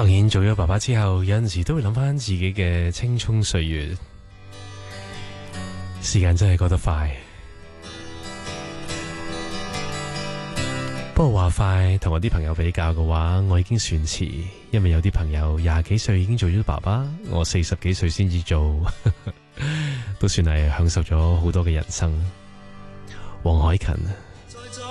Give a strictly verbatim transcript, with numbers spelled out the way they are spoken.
當然做咗爸爸之後，有陣時都會諗翻自己嘅青蔥歲月，時間真係過得快。不過話快，同我啲朋友比較嘅話，我已經算遲，因為有啲朋友廿幾歲已經做咗爸爸，我四十幾歲先至做，都算係享受咗好多嘅人生。黃凱芹。